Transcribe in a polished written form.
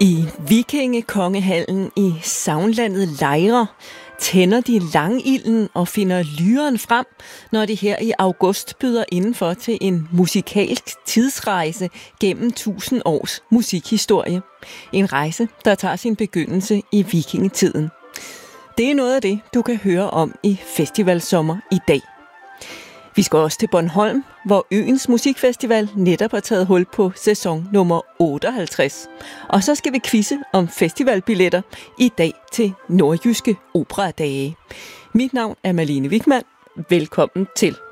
I Vikingekongehallen i Sagnlandet Lejre tænder de langilden og finder lyren frem, når de her i august byder indenfor til en musikalsk tidsrejse gennem 1000 års musikhistorie. En rejse, der tager sin begyndelse i vikingetiden. Det er noget af det, du kan høre om i Festivalsommer i dag. Vi skal også til Bornholm, hvor Øens Musikfestival netop har taget hul på sæson nummer 58. Og så skal vi quizze om festivalbilletter i dag til Nordjyske Operadage. Mit navn er Malene Wichmann. Velkommen til.